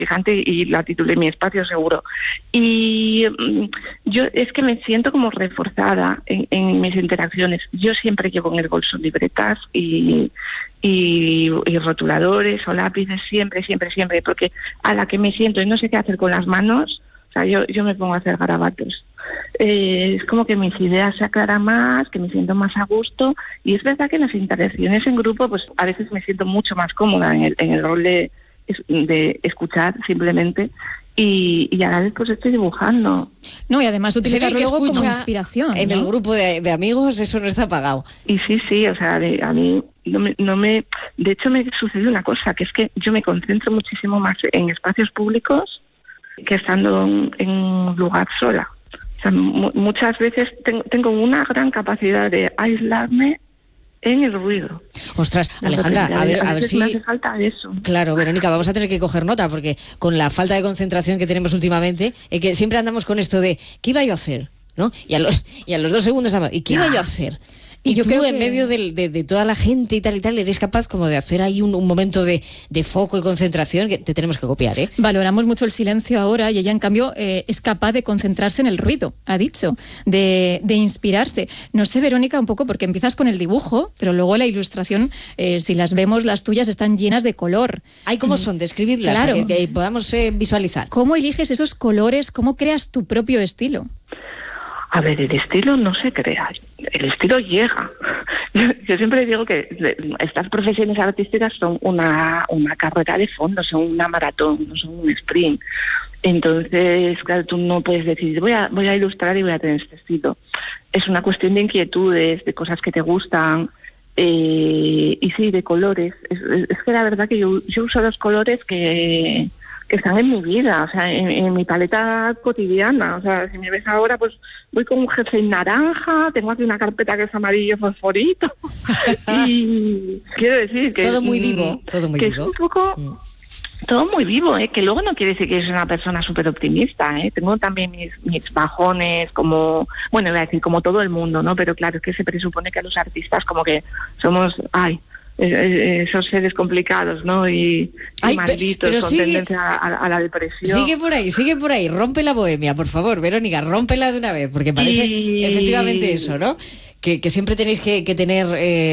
gigante y la titulé Mi Espacio Seguro. Y yo es que me siento como reforzada en mis interacciones. Yo siempre llevo en el bolso libretas y rotuladores o lápices, siempre, porque a la que me siento y no sé qué hacer con las manos, o sea, yo me pongo a hacer garabatos. Es como que mis ideas se aclaran más, que me siento más a gusto, y es verdad que en las interacciones en grupo pues a veces me siento mucho más cómoda en el rol de escuchar simplemente, y a la vez pues estoy dibujando. No, y además utilizar luego como inspiración, ¿no? En el grupo de amigos eso no está pagado. Y sí, o sea, a mí no me... De hecho me sucede una cosa, que es que yo me concentro muchísimo más en espacios públicos que estando en un lugar sola. O sea, muchas veces tengo una gran capacidad de aislarme en el ruido. Ostras, Alejandra, a ver si... me hace falta eso. Claro, Verónica, vamos a tener que coger nota, porque con la falta de concentración que tenemos últimamente, que siempre andamos con esto de ¿qué iba yo a hacer? ¿No? Y a los 2 segundos, ¿y qué iba yo a hacer? Y tú, en medio de toda la gente y tal, eres capaz como de hacer ahí un momento de foco y concentración que te tenemos que copiar, ¿eh? Valoramos mucho el silencio ahora y ella, en cambio, es capaz de concentrarse en el ruido, ha dicho, de inspirarse. No sé, Verónica, un poco, porque empiezas con el dibujo, pero luego la ilustración, si las vemos, las tuyas están llenas de color. Ay, ¿cómo son? Describidlas, claro, para que podamos visualizar. ¿Cómo eliges esos colores? ¿Cómo creas tu propio estilo? A ver, el estilo no se crea, el estilo llega. Yo siempre digo que estas profesiones artísticas son una carrera de fondo, son una maratón, no son un sprint. Entonces, claro, tú no puedes decir, voy a ilustrar y voy a tener este estilo. Es una cuestión de inquietudes, de cosas que te gustan, y sí, de colores. Es que la verdad que yo uso los colores que están en mi vida, o sea, en mi paleta cotidiana. O sea, si me ves ahora, pues voy con un jersey naranja, tengo aquí una carpeta que es amarillo fosforito, y quiero decir que... Todo muy vivo, que es un poco... Todo muy vivo, que luego no quiere decir que soy una persona súper optimista, Tengo también mis bajones, como... Bueno, voy a decir, como todo el mundo, ¿no? Pero claro, es que se presupone que los artistas como que somos... esos seres complicados, ¿no? Y malditos, con tendencia a la depresión. Sigue por ahí, rompe la bohemia, por favor, Verónica, rómpela de una vez, porque parece efectivamente eso, ¿no? Que siempre tenéis que tener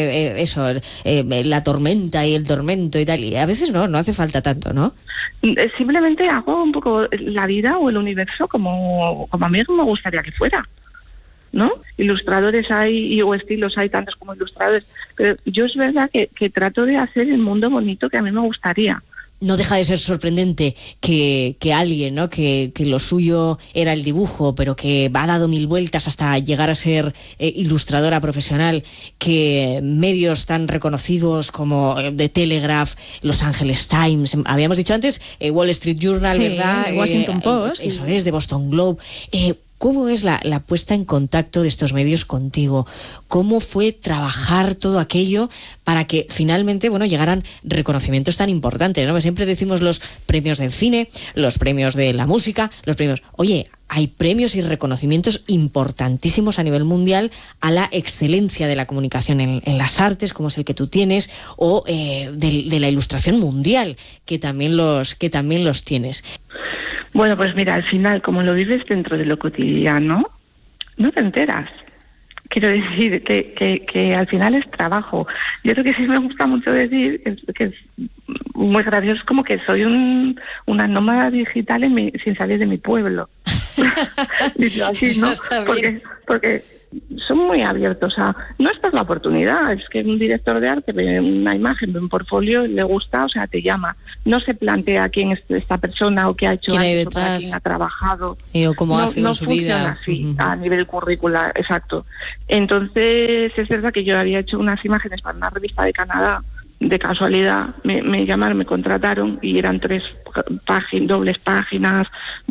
la tormenta y el tormento y tal, y a veces no hace falta tanto, ¿no? Simplemente hago un poco la vida o el universo como a mí me gustaría que fuera, ¿no? Ilustradores hay o estilos hay tantos como ilustradores, pero yo es verdad que trato de hacer el mundo bonito que a mí me gustaría. No deja de ser sorprendente que alguien, ¿no? que lo suyo era el dibujo, pero que ha dado 1000 vueltas hasta llegar a ser ilustradora profesional, que medios tan reconocidos como The Telegraph, Los Angeles Times, habíamos dicho antes, Wall Street Journal, sí, ¿verdad? Washington Post. Eso es, de Boston Globe. ¿Cómo es la puesta en contacto de estos medios contigo? ¿Cómo fue trabajar todo aquello para que finalmente, llegaran reconocimientos tan importantes, ¿no? Siempre decimos los premios del cine, los premios de la música, los premios... Oye, hay premios y reconocimientos importantísimos a nivel mundial a la excelencia de la comunicación en las artes, como es el que tú tienes, o de la ilustración mundial, que también los tienes. Bueno, pues mira, al final, como lo vives dentro de lo cotidiano, no te enteras. Quiero decir que al final es trabajo. Yo creo que sí me gusta mucho decir que es muy gracioso, como que soy una nómada digital sin salir de mi pueblo. Digo así, ¿no? Porque son muy abiertos a... No, esta es la oportunidad, es que un director de arte ve una imagen, ve un portfolio, le gusta, o sea, te llama. No se plantea quién es esta persona o qué ha hecho antes o para quién ha trabajado. O cómo ha sido su vida. No funciona así, a nivel curricular, exacto. Entonces, es verdad que yo había hecho unas imágenes para una revista de Canadá, de casualidad, me llamaron, me contrataron y eran 3 dobles páginas,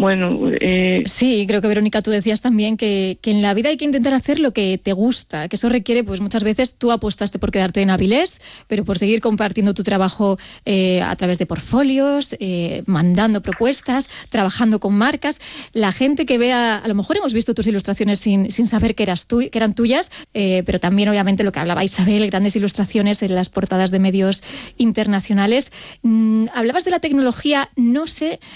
Sí, creo que Verónica, tú decías también que en la vida hay que intentar hacer lo que te gusta, que eso requiere, pues muchas veces tú apostaste por quedarte en Avilés, pero por seguir compartiendo tu trabajo a través de portfolios, mandando propuestas, trabajando con marcas. La gente que vea, a lo mejor hemos visto tus ilustraciones sin saber que eran tuyas, pero también obviamente lo que hablaba Isabel, grandes ilustraciones en las portadas de medios medios internacionales. Hablabas de la tecnología, no sé